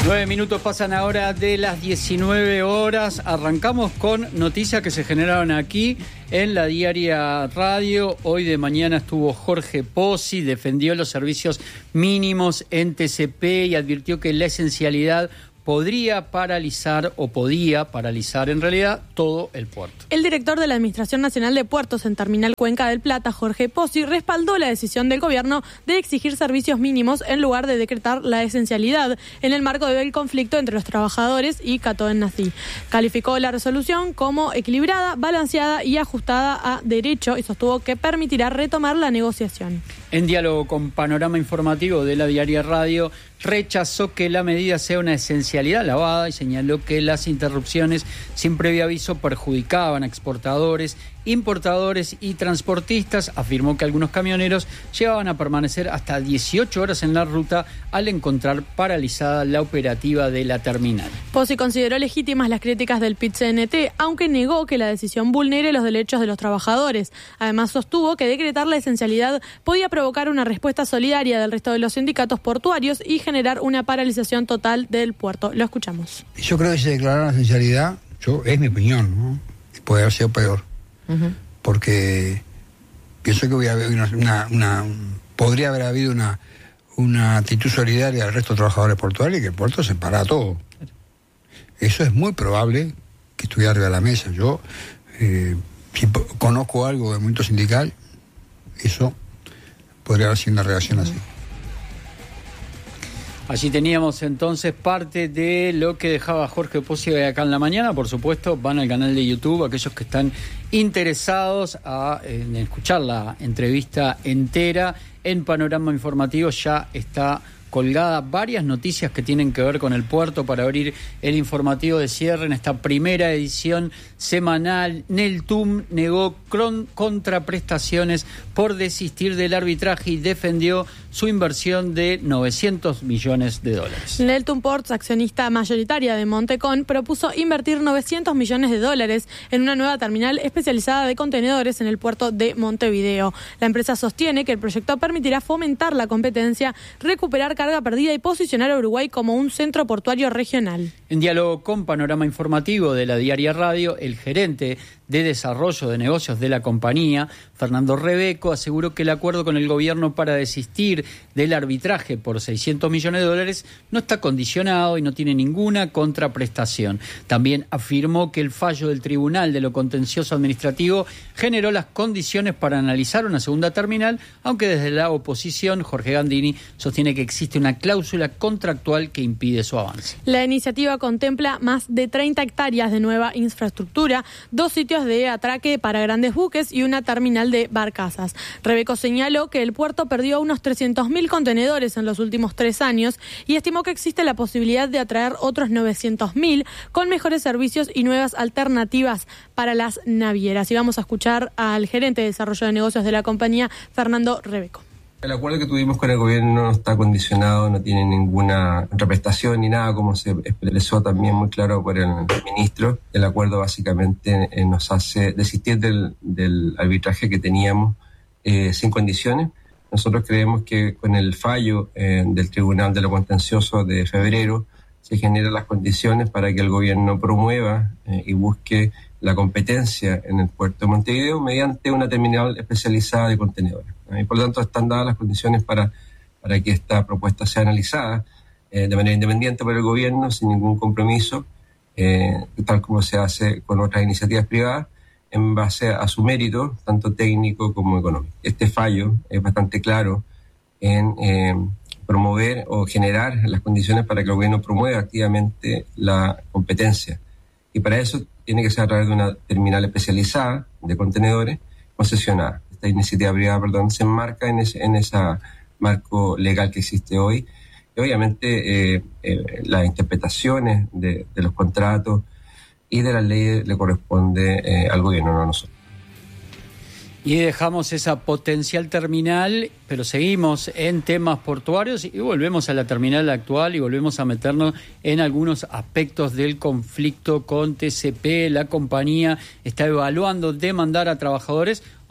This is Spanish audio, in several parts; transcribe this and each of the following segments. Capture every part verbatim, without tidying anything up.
Nueve minutos pasan ahora de las diecinueve horas. Arrancamos con noticias que se generaron aquí en la Diaria Radio. Hoy de mañana estuvo Jorge Pozzi, defendió los servicios mínimos en T C P y advirtió que la esencialidad podría paralizar o podía paralizar en realidad todo el puerto. El director de la Administración Nacional de Puertos en Terminal Cuenca del Plata, Jorge Pozzi, respaldó la decisión del gobierno de exigir servicios mínimos en lugar de decretar la esencialidad en el marco del conflicto entre los trabajadores y Catoen Nací. Calificó la resolución como equilibrada, balanceada y ajustada a derecho y sostuvo que permitirá retomar la negociación. En diálogo con Panorama Informativo de la Diaria Radio, rechazó que la medida sea una esencialidad lavada y señaló que las interrupciones sin previo aviso perjudicaban a exportadores, importadores y transportistas. Afirmó que algunos camioneros llegaban a permanecer hasta dieciocho horas en la ruta al encontrar paralizada la operativa de la terminal. Pozzi consideró legítimas las críticas del P I T C N T, aunque negó que la decisión vulnere los derechos de los trabajadores. Además, sostuvo que decretar la esencialidad podía provocar una respuesta solidaria del resto de los sindicatos portuarios y generar una paralización total del puerto. Lo escuchamos. Yo creo que si declarar la esencialidad, yo, es mi opinión, ¿no? Puede haber sido peor. Uh-huh. Porque pienso que hubiera habido una, una, una, podría haber habido una, una actitud solidaria del resto de trabajadores portuarios y que el puerto se para todo. Eso es muy probable que estuviera arriba de la mesa. Yo, eh, si po- conozco algo del movimiento sindical, eso podría haber sido una reacción uh-huh. así. Allí teníamos entonces parte de lo que dejaba Jorge Pozzi acá en la mañana. Por supuesto, van al canal de YouTube aquellos que están interesados a, en escuchar la entrevista entera. En Panorama Informativo ya está colgada varias noticias que tienen que ver con el puerto para abrir el informativo de cierre en esta primera edición semanal. Neltum negó cron- contraprestaciones por desistir del arbitraje y defendió su inversión de novecientos millones de dólares. Neltum Ports, accionista mayoritaria de Montecón, propuso invertir novecientos millones de dólares en una nueva terminal especializada de contenedores en el puerto de Montevideo. La empresa sostiene que el proyecto permitirá fomentar la competencia, recuperar carga perdida y posicionar a Uruguay como un centro portuario regional. En diálogo con Panorama Informativo de la Diaria Radio, el gerente de Desarrollo de Negocios de la compañía, Fernando Rebeco, aseguró que el acuerdo con el gobierno para desistir del arbitraje por seiscientos millones de dólares no está condicionado y no tiene ninguna contraprestación. También afirmó que el fallo del Tribunal de lo Contencioso Administrativo generó las condiciones para analizar una segunda terminal, aunque desde la oposición, Jorge Gandini sostiene que existe una cláusula contractual que impide su avance. La iniciativa contempla más de treinta hectáreas de nueva infraestructura, dos sitios de atraque para grandes buques y una terminal de barcazas. Rebeco señaló que el puerto perdió unos trescientos mil contenedores en los últimos tres años y estimó que existe la posibilidad de atraer otros novecientos mil con mejores servicios y nuevas alternativas para las navieras. Y vamos a escuchar al gerente de Desarrollo de Negocios de la compañía, Fernando Rebeco. El acuerdo que tuvimos con el gobierno no está condicionado, no tiene ninguna contraprestación ni nada, como se expresó también muy claro por el ministro. El acuerdo básicamente eh, nos hace desistir del, del arbitraje que teníamos eh, sin condiciones. Nosotros creemos que con el fallo eh, del Tribunal de lo Contencioso de febrero se generan las condiciones para que el gobierno promueva eh, y busque la competencia en el puerto de Montevideo mediante una terminal especializada de contenedores. Y por lo tanto están dadas las condiciones para, para que esta propuesta sea analizada eh, de manera independiente por el gobierno, sin ningún compromiso, eh, tal como se hace con otras iniciativas privadas, en base a su mérito, tanto técnico como económico. Este fallo es bastante claro en eh, promover o generar las condiciones para que el gobierno promueva activamente la competencia. Y para eso tiene que ser a través de una terminal especializada de contenedores concesionada. Esta iniciativa privada, perdón, se enmarca en ese en ese marco legal que existe hoy. Y obviamente eh, eh, las interpretaciones de, de los contratos y de las leyes le corresponde eh, al gobierno, no a nosotros. Y dejamos esa potencial terminal, pero seguimos en temas portuarios y volvemos a la terminal actual y volvemos a meternos en algunos aspectos del conflicto con T C P. La compañía está evaluando demandar a trabajadores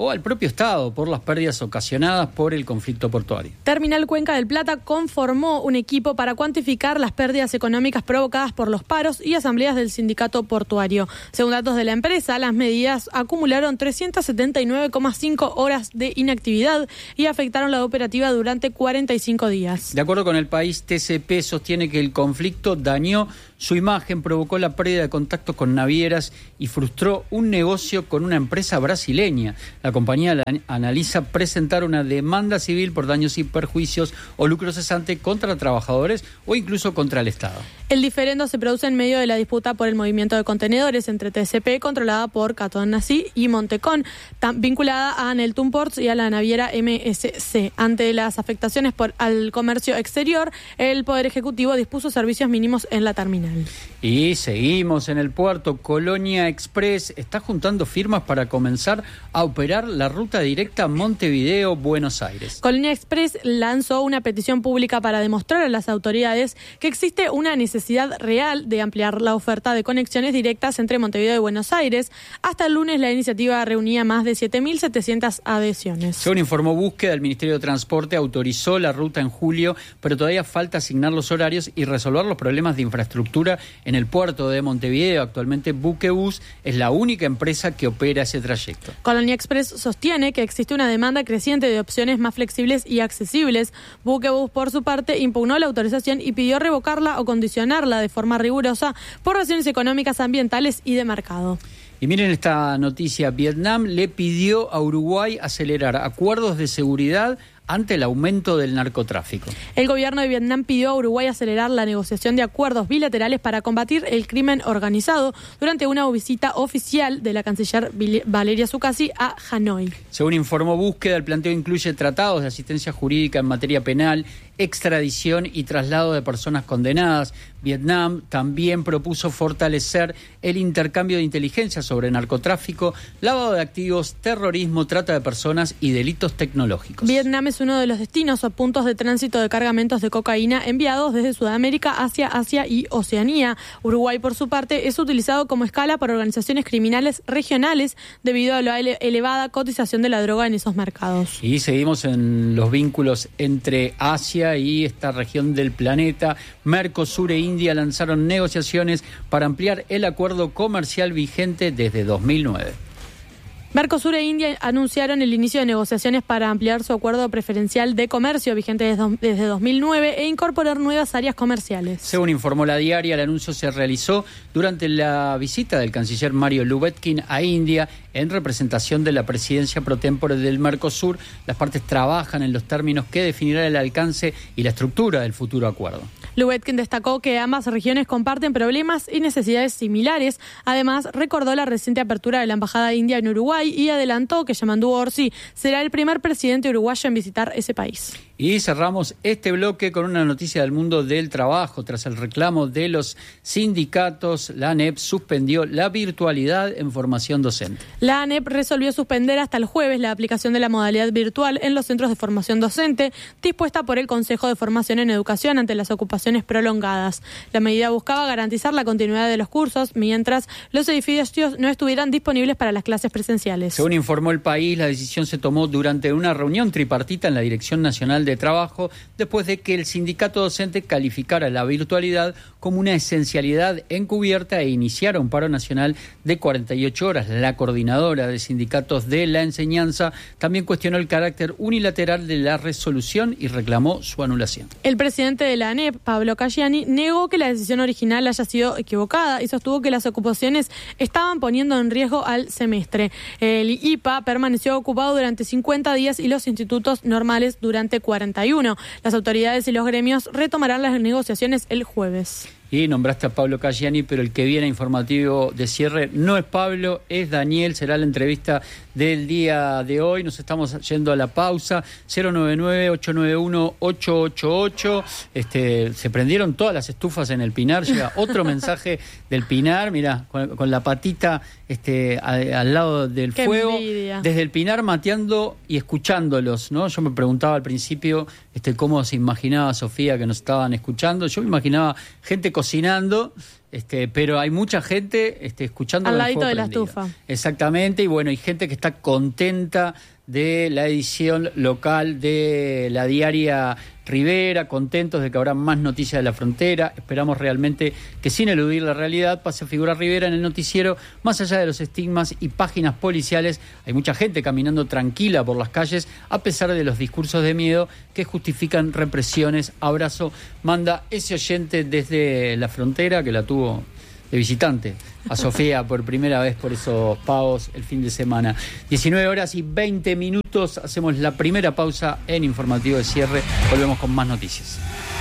o al propio Estado por las pérdidas ocasionadas por el conflicto portuario. Terminal Cuenca del Plata conformó un equipo para cuantificar las pérdidas económicas provocadas por los paros y asambleas del sindicato portuario. Según datos de la empresa, las medidas acumularon trescientas setenta y nueve coma cinco horas de inactividad y afectaron la operativa durante cuarenta y cinco días. De acuerdo con El País, T C P sostiene que el conflicto dañó su imagen, provocó la pérdida de contactos con navieras y frustró un negocio con una empresa brasileña. La compañía analiza presentar una demanda civil por daños y perjuicios o lucro cesante contra trabajadores o incluso contra el Estado. El diferendo se produce en medio de la disputa por el movimiento de contenedores entre T C P, controlada por Catonasí, y Montecón, vinculada a Neltun Ports y a la naviera M S C. Ante las afectaciones por, al comercio exterior, el Poder Ejecutivo dispuso servicios mínimos en la terminal. Y seguimos en el puerto. Colonia Express está juntando firmas para comenzar a operar la ruta directa Montevideo-Buenos Aires. Colonia Express lanzó una petición pública para demostrar a las autoridades que existe una necesidad real de ampliar la oferta de conexiones directas entre Montevideo y Buenos Aires. Hasta el lunes la iniciativa reunía más de siete mil setecientas adhesiones. Según informó Búsqueda, el Ministerio de Transporte autorizó la ruta en julio, pero todavía falta asignar los horarios y resolver los problemas de infraestructura en el puerto de Montevideo. Actualmente Buquebus es la única empresa que opera ese trayecto. Colonia Express sostiene que existe una demanda creciente de opciones más flexibles y accesibles. Buquebus, por su parte, impugnó la autorización y pidió revocarla o condicionarla de forma rigurosa por razones económicas, ambientales y de mercado. Y miren esta noticia, Vietnam le pidió a Uruguay acelerar acuerdos de seguridad ante el aumento del narcotráfico. El gobierno de Vietnam pidió a Uruguay acelerar la negociación de acuerdos bilaterales para combatir el crimen organizado durante una visita oficial de la canciller Valeria Zuccasi a Hanoi. Según informó Búsqueda, el planteo incluye tratados de asistencia jurídica en materia penal, extradición y traslado de personas condenadas. Vietnam también propuso fortalecer el intercambio de inteligencia sobre narcotráfico, lavado de activos, terrorismo, trata de personas y delitos tecnológicos. Vietnam es uno de los destinos o puntos de tránsito de cargamentos de cocaína enviados desde Sudamérica hacia Asia y Oceanía. Uruguay, por su parte, es utilizado como escala por organizaciones criminales regionales debido a la ele- elevada cotización de la droga en esos mercados. Y seguimos en los vínculos entre Asia y esta región del planeta. Mercosur e India lanzaron negociaciones para ampliar el acuerdo comercial vigente desde dos mil nueve. Mercosur e India anunciaron el inicio de negociaciones para ampliar su acuerdo preferencial de comercio vigente desde dos mil nueve e incorporar nuevas áreas comerciales. Según informó La Diaria, el anuncio se realizó durante la visita del canciller Mario Lubetkin a India en representación de la presidencia pro tempore del Mercosur. Las partes trabajan en los términos que definirán el alcance y la estructura del futuro acuerdo. Lubetkin destacó que ambas regiones comparten problemas y necesidades similares. Además, recordó la reciente apertura de la Embajada India en Uruguay y adelantó que Yamandu Orsi será el primer presidente uruguayo en visitar ese país. Y cerramos este bloque con una noticia del mundo del trabajo. Tras el reclamo de los sindicatos, la ANEP suspendió la virtualidad en formación docente. La ANEP resolvió suspender hasta el jueves la aplicación de la modalidad virtual en los centros de formación docente, dispuesta por el Consejo de Formación en Educación ante las ocupaciones prolongadas. La medida buscaba garantizar la continuidad de los cursos mientras los edificios no estuvieran disponibles para las clases presenciales. Según informó El País, la decisión se tomó durante una reunión tripartita en la Dirección Nacional de Trabajo, después de que el sindicato docente calificara la virtualidad como una esencialidad encubierta e iniciara un paro nacional de cuarenta y ocho horas. La coordinadora de sindicatos de la enseñanza también cuestionó el carácter unilateral de la resolución y reclamó su anulación. El presidente de la ANEP, Pablo Caggiani, negó que la decisión original haya sido equivocada y sostuvo que las ocupaciones estaban poniendo en riesgo al semestre. El I P A permaneció ocupado durante cincuenta días y los institutos normales durante cuarenta y uno. Las autoridades y los gremios retomarán las negociaciones el jueves. Y nombraste a Pablo Caggiani, pero el que viene informativo de cierre no es Pablo, es Daniel. Será la entrevista del día de hoy. Nos estamos yendo a la pausa. cero nueve nueve, ocho nueve uno, ocho ocho ocho. Este, se prendieron todas las estufas en el Pinar. Llega otro mensaje del Pinar. Mirá, con, con la patita este, a, al lado del Qué fuego. envidia. Desde el Pinar mateando y escuchándolos, ¿no? Yo me preguntaba al principio este, cómo se imaginaba Sofía que nos estaban escuchando. Yo me imaginaba gente cocinando, este, pero hay mucha gente este, escuchando al con el ladito fuego de la prendido. estufa. Exactamente, y bueno, hay gente que está contenta de la edición local de la diaria Rivera, contentos de que habrá más noticias de la frontera. Esperamos realmente que, sin eludir la realidad, pase a figurar Rivera en el noticiero, más allá de los estigmas y páginas policiales. Hay mucha gente caminando tranquila por las calles, a pesar de los discursos de miedo que justifican represiones. Abrazo, manda ese oyente desde la frontera, que la tuvo de visitante a Sofía por primera vez por esos pagos el fin de semana. diecinueve horas y veinte minutos, hacemos la primera pausa en Informativo de Cierre, volvemos con más noticias.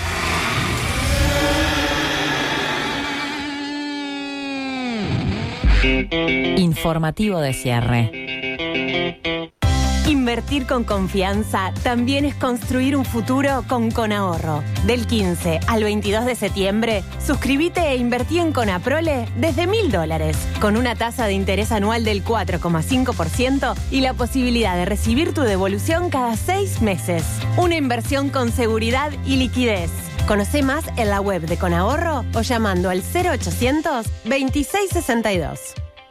Informativo de Cierre. Invertir con confianza también es construir un futuro con Conahorro. Del quince al veintidós de septiembre, suscríbete e invertí en Conaprole desde mil dólares, con una tasa de interés anual del cuatro coma cinco por ciento y la posibilidad de recibir tu devolución cada seis meses. Una inversión con seguridad y liquidez. Conoce más en la web de Conahorro o llamando al cero ochocientos veintiséis sesenta y dos.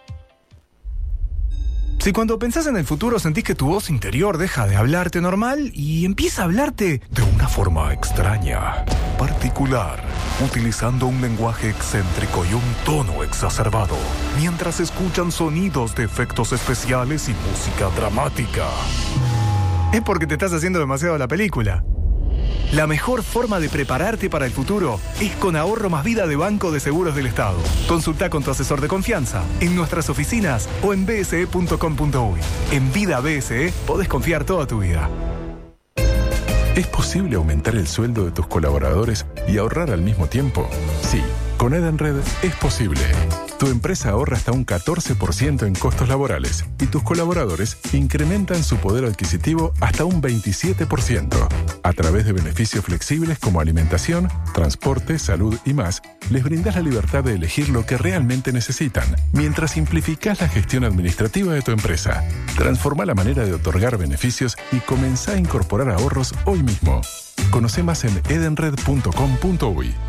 Si cuando pensás en el futuro sentís que tu voz interior deja de hablarte normal y empieza a hablarte de una forma extraña, particular, utilizando un lenguaje excéntrico y un tono exacerbado, mientras escuchan sonidos de efectos especiales y música dramática, es porque te estás haciendo demasiado la película. La mejor forma de prepararte para el futuro es con Ahorro Más Vida de Banco de Seguros del Estado. Consulta con tu asesor de confianza en nuestras oficinas o en b s e punto com punto u y. En Vida B S E podés confiar toda tu vida. ¿Es posible aumentar el sueldo de tus colaboradores y ahorrar al mismo tiempo? Sí, con Edenred es posible. Tu empresa ahorra hasta un catorce por ciento en costos laborales y tus colaboradores incrementan su poder adquisitivo hasta un veintisiete por ciento. A través de beneficios flexibles como alimentación, transporte, salud y más, les brindas la libertad de elegir lo que realmente necesitan, mientras simplificás la gestión administrativa de tu empresa. Transforma la manera de otorgar beneficios y comenzá a incorporar ahorros hoy mismo. Conoce más en edenred punto com punto u y.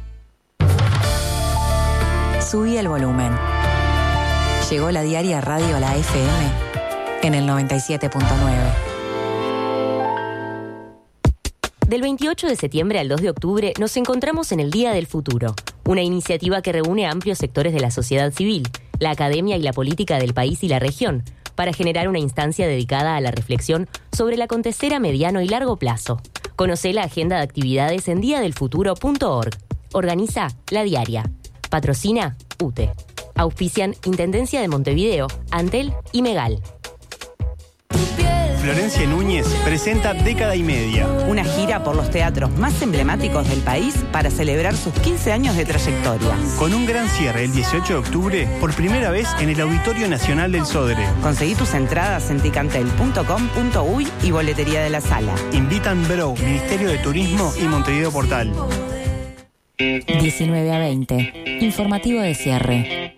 Subí el volumen. Llegó la diaria Radio a la F M en el noventa y siete punto nueve. Del veintiocho de septiembre al dos de octubre nos encontramos en el Día del Futuro, una iniciativa que reúne a amplios sectores de la sociedad civil, la academia y la política del país y la región, para generar una instancia dedicada a la reflexión sobre el acontecer a mediano y largo plazo. Conocé la agenda de actividades en dia del futuro punto org. Organiza La Diaria. Patrocina U T E. Auspician Intendencia de Montevideo, Antel y Megal. Florencia Núñez presenta Década y Media. Una gira por los teatros más emblemáticos del país para celebrar sus quince años de trayectoria. Con un gran cierre el dieciocho de octubre, por primera vez en el Auditorio Nacional del Sodre. Conseguí tus entradas en ticantel punto com punto u y y boletería de la sala. Invitan Bro, Ministerio de Turismo y Montevideo Portal. diecinueve a veinte. Informativo de Cierre.